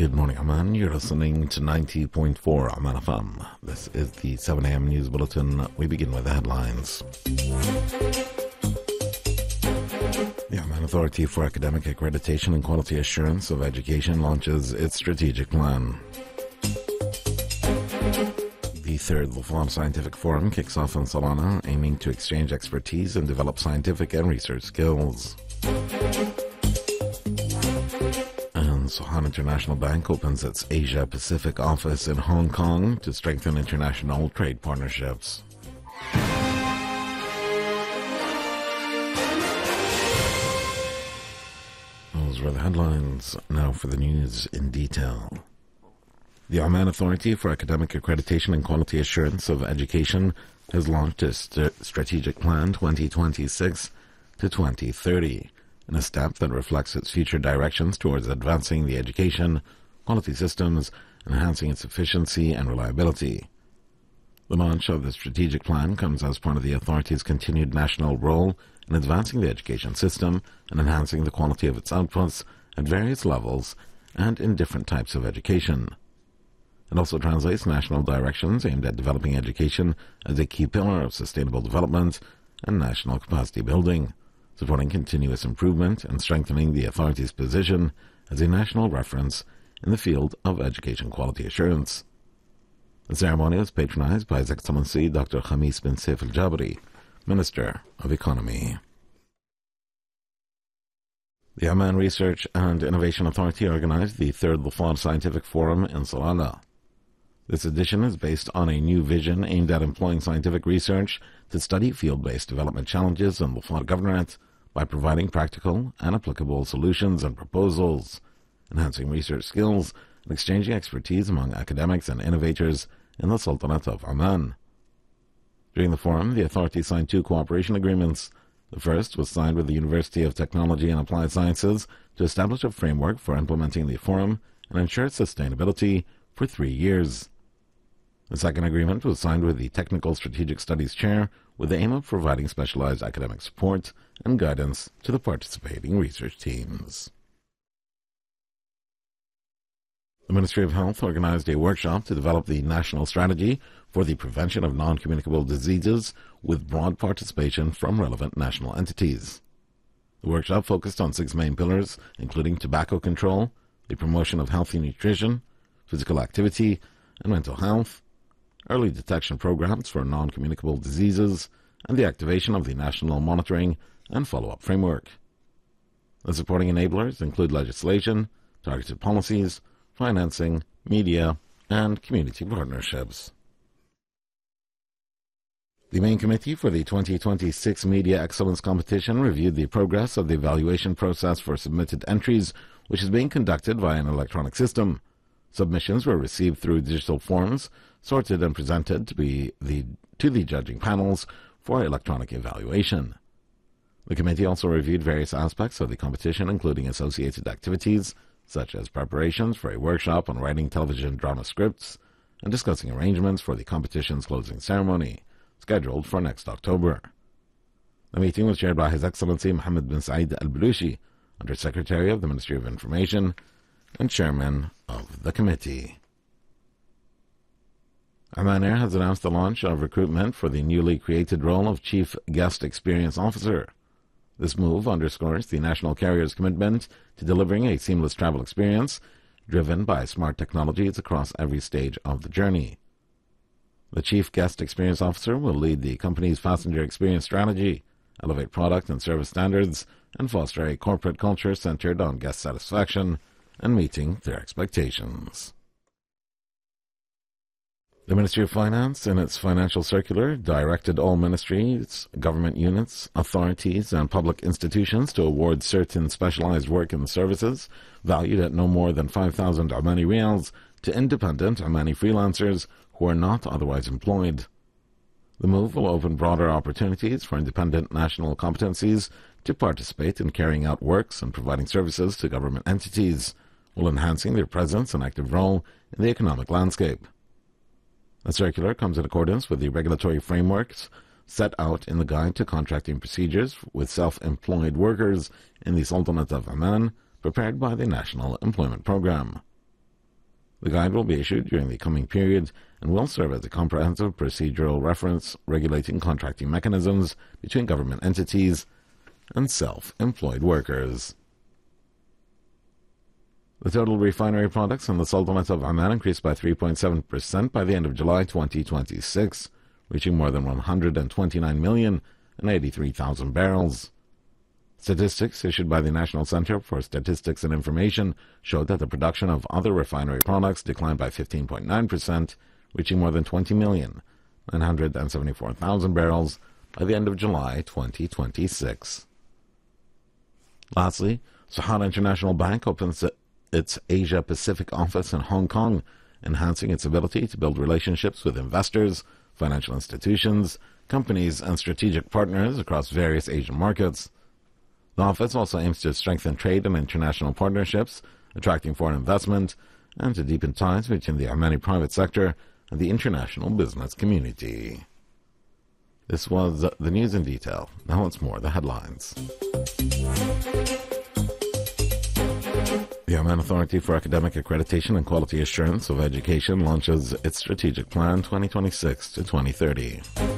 Good morning, Oman. You're listening to 90.4 Oman FM. This is the 7 a.m. news bulletin. We begin with the headlines. The Oman Authority for Academic Accreditation and Quality Assurance of Education launches its strategic plan. The third Lufan Scientific Forum kicks off in Salana, aiming to exchange expertise and develop scientific and research skills. And Sohan International Bank opens its Asia Pacific office in Hong Kong to strengthen international trade partnerships. Those were the headlines. Now for the news in detail. The Oman Authority for Academic Accreditation and Quality Assurance of Education has launched a strategic plan 2026 to 2030, in a step that reflects its future directions towards advancing the education, quality systems, and enhancing its efficiency and reliability. The launch of the strategic plan comes as part of the authority's continued national role in advancing the education system and enhancing the quality of its outputs at various levels and in different types of education. It also translates national directions aimed at developing education as a key pillar of sustainable development and national capacity building, supporting continuous improvement and strengthening the authority's position as a national reference in the field of education quality assurance. The ceremony was patronized by His Excellency Dr. Khamis bin Saif al-Jabri, Minister of Economy. The Oman Research and Innovation Authority organized the third Lufan Scientific Forum in Salana. This edition is based on a new vision aimed at employing scientific research to study field-based development challenges in Lufan Governorate by providing practical and applicable solutions and proposals, enhancing research skills, and exchanging expertise among academics and innovators in the Sultanate of Oman. During the forum, the authority signed 2 cooperation agreements. The first was signed with the University of Technology and Applied Sciences to establish a framework for implementing the forum and ensure its sustainability for 3 years. The second agreement was signed with the Technical Strategic Studies Chair with the aim of providing specialized academic support and guidance to the participating research teams. The Ministry of Health organized a workshop to develop the national strategy for the prevention of non-communicable diseases with broad participation from relevant national entities. The workshop focused on 6 main pillars, including tobacco control, the promotion of healthy nutrition, physical activity, and mental health, early detection programs for non-communicable diseases, and the activation of the National Monitoring and Follow-up Framework. The supporting enablers include legislation, targeted policies, financing, media, and community partnerships. The main committee for the 2026 Media Excellence Competition reviewed the progress of the evaluation process for submitted entries, which is being conducted via an electronic system. Submissions were received through digital forms, sorted and presented to the judging panels for electronic evaluation. The committee also reviewed various aspects of the competition, including associated activities, such as preparations for a workshop on writing television drama scripts and discussing arrangements for the competition's closing ceremony, scheduled for next October. The meeting was chaired by His Excellency Mohammed bin Saeed al-Balushi, Under Secretary of the Ministry of Information and Chairman of the committee. Oman Air has announced the launch of recruitment for the newly created role of Chief Guest Experience Officer. This move underscores the national carrier's commitment to delivering a seamless travel experience driven by smart technologies across every stage of the journey. The Chief Guest Experience Officer will lead the company's passenger experience strategy, elevate product and service standards, and foster a corporate culture centered on guest satisfaction and meeting their expectations. The Ministry of Finance, in its financial circular, directed all ministries, government units, authorities, and public institutions to award certain specialized work and services valued at no more than 5,000 Omani Riyals to independent Omani freelancers who are not otherwise employed. The move will open broader opportunities for independent national competencies to participate in carrying out works and providing services to government entities, while enhancing their presence and active role in the economic landscape. The circular comes in accordance with the regulatory frameworks set out in the Guide to Contracting Procedures with Self-Employed Workers in the Sultanate of Oman, prepared by the National Employment Program. The guide will be issued during the coming period and will serve as a comprehensive procedural reference regulating contracting mechanisms between government entities and self-employed workers. The total refinery products in the Sultanate of Oman increased by 3.7% by the end of July 2026, reaching more than 129,083,000 barrels. Statistics issued by the National Center for Statistics and Information showed that the production of other refinery products declined by 15.9%, reaching more than 20,974,000 barrels by the end of July 2026. Lastly, Sahara International Bank opens its Asia-Pacific office in Hong Kong, enhancing its ability to build relationships with investors, financial institutions, companies, and strategic partners across various Asian markets. The office also aims to strengthen trade and international partnerships, attracting foreign investment, and to deepen ties between the Omani private sector and the international business community. This was the news in detail. Now once more, the headlines. The Oman Authority for Academic Accreditation and Quality Assurance of Education launches its Strategic Plan 2026 to 2030.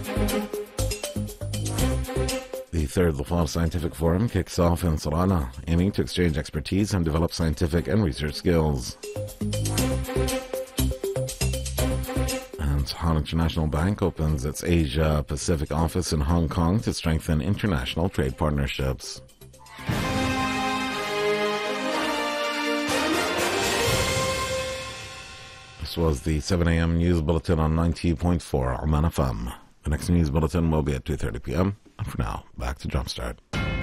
The third Dhofar Scientific Forum kicks off in Sarana, aiming to exchange expertise and develop scientific and research skills. And Sahara International Bank opens its Asia-Pacific office in Hong Kong to strengthen international trade partnerships. This was the 7 a.m. news bulletin on 90.4 Oman FM. The next news bulletin will be at 2:30 p.m. And for now, back to Jumpstart.